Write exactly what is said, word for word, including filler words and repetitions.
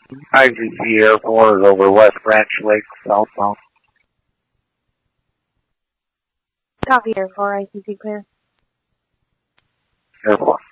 I G C Air four is over West Branch Lake, southbound. Copy Air four, I C C clear. Air four.